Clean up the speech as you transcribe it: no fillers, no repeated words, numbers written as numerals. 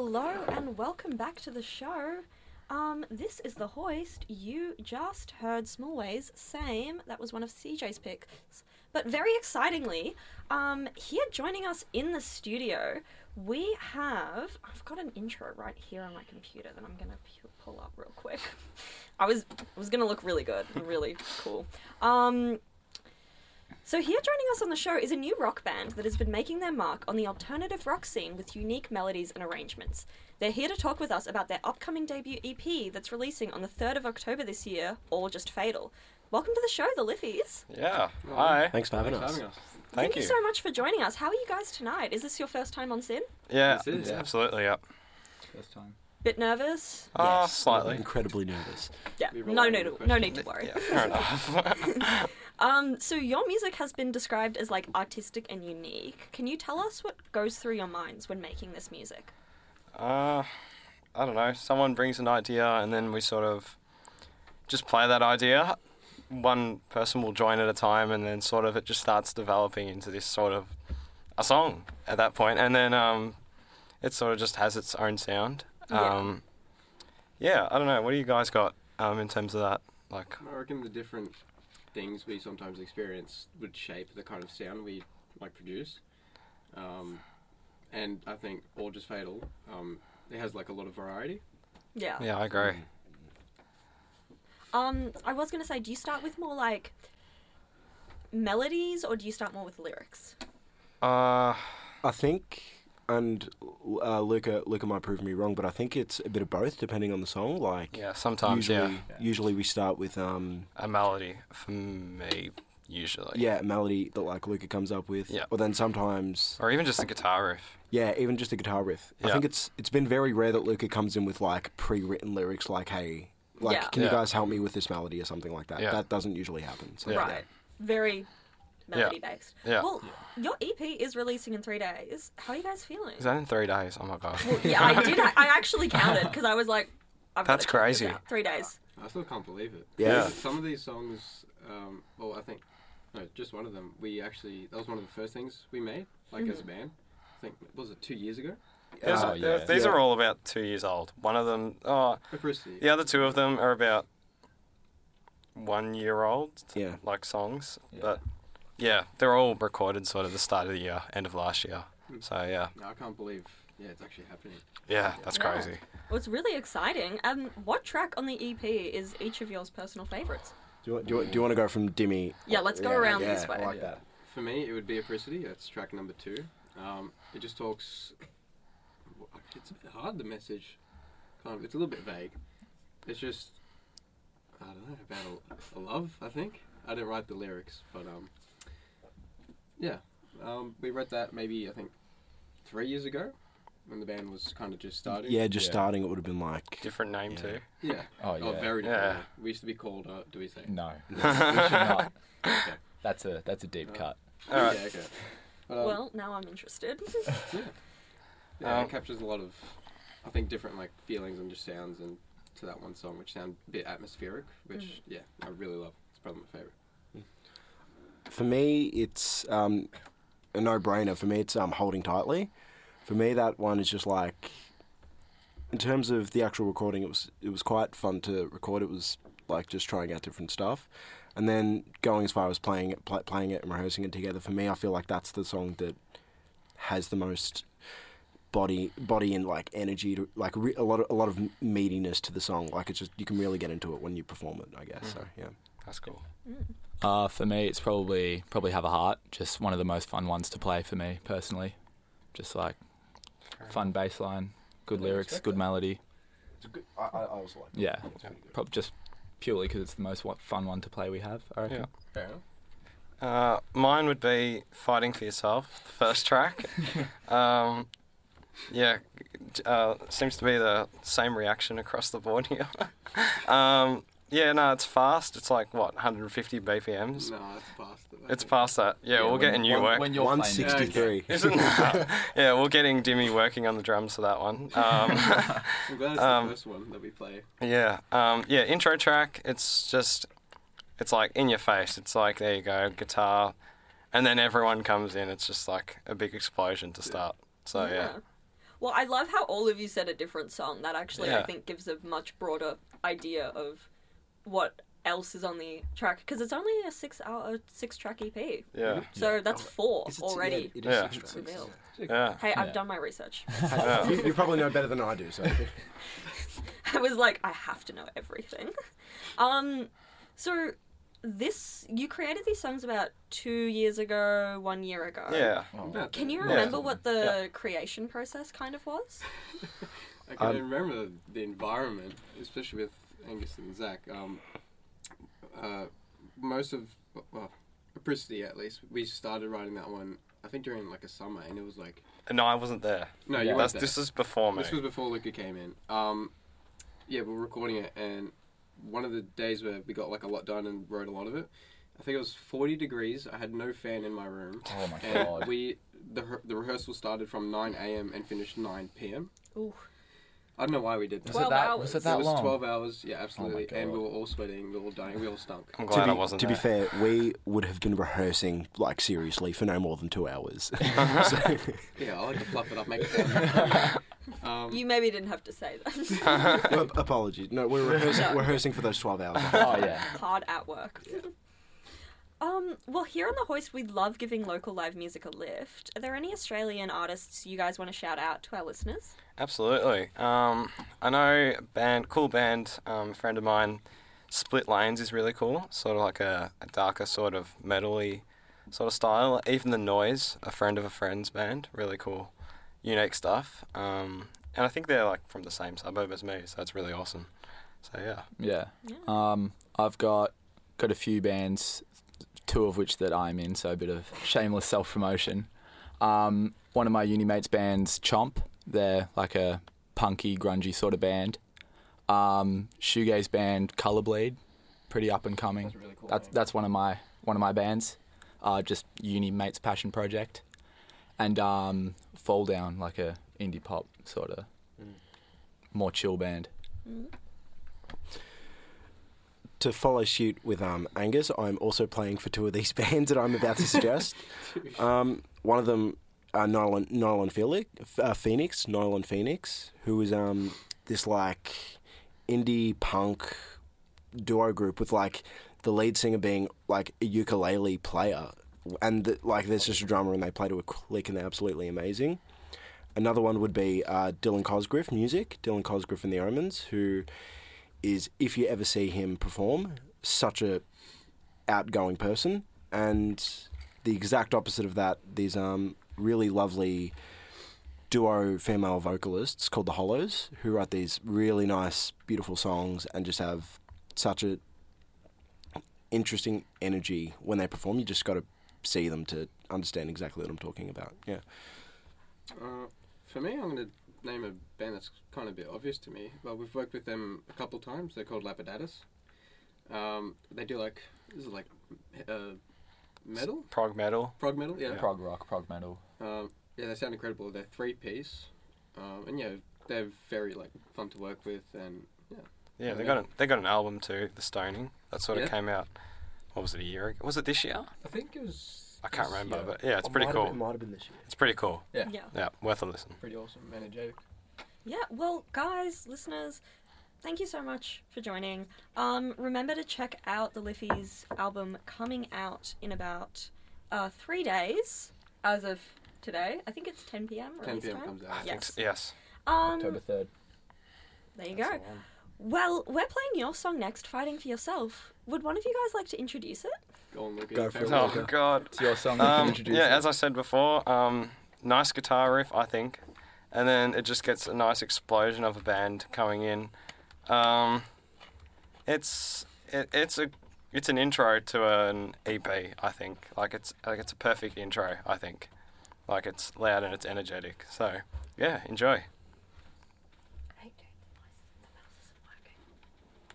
Hello and welcome back to the show. This is The Hoist. You just heard Smallways, Same. That was one of CJ's picks. But very excitingly, here joining us in the studio, we have... I've got an intro right here on my computer that I'm going to pull up real quick. I was going to look really good and really cool. So here joining us on the show is a new rock band that has been making their mark on the alternative rock scene with unique melodies and arrangements. They're here to talk with us about their upcoming debut EP that's releasing on the 3rd of October this year, All Just Fatal. Welcome to the show, the Liffies. Yeah, hi. Thanks for having us. Thank you so much for joining us. How are you guys tonight? Is this your first time on Sin? Yeah, This is, yeah. absolutely, yeah. First time. Bit nervous? Yes, slightly. Incredibly nervous. Yeah, We no rely need, on the no question. need to worry. Yeah, fair enough. So your music has been described as like artistic and unique. Can you tell us what goes through your minds when making this music? I don't know. Someone brings an idea and then we sort of just play that idea. One person will join at a time and then sort of it just starts developing into this sort of a song at that point. And then it sort of just has its own sound. Yeah, I don't know. What do you guys got in terms of that? Like, I reckon the different things we sometimes experience would shape the kind of sound we like produce. And I think All Just Fatal, it has like a lot of variety. Yeah. yeah, I agree. I was going to say, do you start with more like melodies or do you start more with lyrics? I think, and Luca might prove me wrong, but I think it's a bit of both, depending on the song. Like, Yeah, sometimes, usually we start with a melody for me, usually. a melody that like Luca comes up with. Yeah. Or then sometimes, Or even just a guitar riff. yeah, even just a guitar riff. I Yeah. think it's been very rare that Luca comes in with like pre-written lyrics, like, hey, like, Yeah. can you Yeah. guys help me with this melody or something like that? Yeah. That doesn't usually happen. So, Yeah. Right. Very melody based. Yeah. Well, your EP is releasing in 3 days. How are you guys feeling? Is that in 3 days? Oh my god. Well, yeah, I did. I actually counted because I was like, I've That's gotta check this crazy. out. 3 days. I still can't believe it. Yeah. Some of these songs, well, I think, no, just one of them, that was one of the first things we made, like as a band. I think, was it 2 years ago? These are all about 2 years old. One of them, Apricity. the other two of them are about 1 year old, Yeah. like songs. Yeah. But yeah, they're all recorded sort of the start of the year, end of last year. So yeah, No, I can't believe, it's actually happening. yeah, that's Yeah. crazy. Well, it's really exciting. What track on the EP is each of yours personal favourites? Do you want to go from Dimmy? Yeah, let's go around this way. I like that. For me, it would be Apricity. That's track number 2. It just talks. It's a bit hard. The message, it's a little bit vague. It's just, I don't know, about a love. I think I didn't write the lyrics, but yeah, we wrote that maybe I think 3 years ago when the band was kind of just starting. Yeah, just starting, it would have been like... Different name Yeah. too. Yeah. Oh, yeah. Very Yeah. different. We used to be called. Do we say? No, we should not. Okay. That's a deep cut. All right. Yeah. Okay. But, Well, now I'm interested. yeah, it captures a lot of, I think, different like feelings and just sounds and to that one song, which sound a bit atmospheric, which I really love. It's probably my favorite. For me, it's a no-brainer. For me, it's Holding Tightly. For me, that one is just like, in terms of the actual recording, it was quite fun to record. It was like just trying out different stuff, and then going as far as playing it and rehearsing it together. For me, I feel like that's the song that has the most body and like energy to like a lot of meatiness to the song. Like it's just you can really get into it when you perform it, I guess. So yeah. That's cool. For me, it's probably Have a Heart. Just one of the most fun ones to play for me personally. Just like fun bass line, good lyrics, good melody. It's a good. I also like. Yeah, just purely because it's the most fun one to play we have. I reckon. Yeah. Fair enough. Mine would be Fighting for Yourself, the first track. Seems to be the same reaction across the board here. It's fast. It's like, 150 BPMs? No, it's past it. It's past that. Yeah, we'll get a new work. When you're playing 163. Isn't Yeah, we're getting Dimmy working on the drums for that one. I'm glad it's the first one that we play. Intro track, it's like in your face. It's like, there you go, guitar, and then everyone comes in. It's just like a big explosion to start. So, yeah. Well, I love how all of you said a different song. That actually, I Yeah. think, gives a much broader idea of what else is on the track. Because it's only a 6-track EP. Yeah. So that's 4 Is it already. Yeah, it is Yeah. 6 tracks. Revealed. Yeah. Hey, I've Yeah. done my research. You probably know better than I do. So I was like, I have to know everything. So you created these songs about 2 years ago, 1 year ago. Yeah. About Can you that. remember what the creation process kind of was? I can remember the environment, especially with Angus and Zach. Most of, Apricity at least, we started writing that one, I think during like a summer, and it was like... No, I wasn't there. No, you Yeah. weren't there. This is before me. This was before Luca came in. Yeah, we were recording it, and one of the days where we got like a lot done and wrote a lot of it, I think it was 40 degrees. I had no fan in my room. Oh my And god. the rehearsal started from 9 a.m. and finished 9 p.m. Ooh. I don't know why we did that. 12 hours. Was it It that was long? 12 hours, yeah, absolutely. God. And we were all sweating, we were all dying, we all stunk. I'm glad I wasn't to be there. fair, we would have been rehearsing like seriously for no more than 2 hours. So- Yeah, I like to fluff it up, make it sound You maybe didn't have to say that. Well, apologies. No, we're rehearsing for those 12 hours. Oh yeah. Hard at work. Well, here on The Hoist, we love giving local live music a lift. Are there any Australian artists you guys want to shout out to our listeners? Absolutely. I know cool band, friend of mine, Split Lanes is really cool. Sort of like a darker sort of metal-y sort of style. Even The Noise, a friend of a friend's band, really cool, unique stuff. And I think they're like from the same suburb as me, so it's really awesome. So yeah. Yeah. I've got a few bands, 2 of which that I'm in, so a bit of shameless self-promotion. One of my uni mates' bands, Chomp, they're like a punky, grungy sort of band. Shoegaze band, Colorbleed, pretty up and coming. That's a really cool That's one of my bands, just uni mates' passion project. And Fall Down, like a indie pop sort of more chill band. To follow suit with Angus, I'm also playing for 2 of these bands that I'm about to suggest. One of them, Nylon Phoenix, who is this like indie punk duo group with like the lead singer being like a ukulele player, and like there's just a drummer and they play to a click and they're absolutely amazing. Another one would be Dylan Cosgriff and the Omens, who is, if you ever see him perform, such a outgoing person. And the exact opposite of that, these really lovely duo female vocalists called the Hollows, who write these really nice, beautiful songs and just have such a interesting energy when they perform. You just got to see them to understand exactly what I'm talking about. Yeah. For me, I'm going to name a band that's kind of a bit obvious to me. Well, we've worked with them a couple times. They're called Lapidatus. They do like, this is like metal? Prog metal. Prog metal, yeah. Prog rock, prog metal. Yeah, they sound incredible. They're 3-piece. And yeah, they're very like fun to work with, and yeah. Yeah, they got an album too, The Stoning. That sort of Yeah. came out. What was it, a year ago? Was it this year? I think it was... I can't remember, yeah, but yeah, it's pretty cool. It might have been this year. It's pretty cool. Yeah. Yeah, worth a listen. Pretty awesome, energetic. Yeah, well, guys, listeners, thank you so much for joining. Remember to check out the Liffey's album coming out in about 3 days as of today. I think it's 10 p.m. 10 release p.m. time. comes out. I think Yes. yes. October 3rd. There you go. Well, we're playing your song next, Fighting for Yourself. Would one of you guys like to introduce it? Go on, Luca. Go your for it. favourite? Oh God. It's your song. You can introduce Yeah, it. as I said before, nice guitar riff, I think, and then it just gets a nice explosion of a band coming in. It's an intro to an EP, I think. It's a perfect intro, I think. Like, it's loud and it's energetic. So yeah, enjoy.